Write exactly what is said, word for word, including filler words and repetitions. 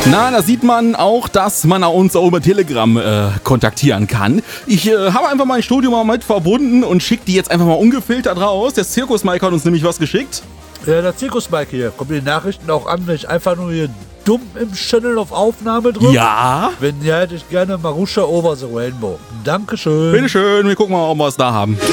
Na, da sieht man auch, dass man uns auch über Telegram äh, kontaktieren kann. Ich äh, habe einfach mein Studio mal mit verbunden und schicke die jetzt einfach mal ungefiltert raus. Der Zirkus-Mike hat uns nämlich was geschickt. Ja, der Zirkus-Mike hier. Kommen die Nachrichten auch an, wenn ich einfach nur hier dumm im Channel auf Aufnahme drücke? Ja. Wenn ja, hätte ich gerne Marusha Over the Rainbow. Dankeschön. Bitteschön, wir gucken mal, ob wir es da haben.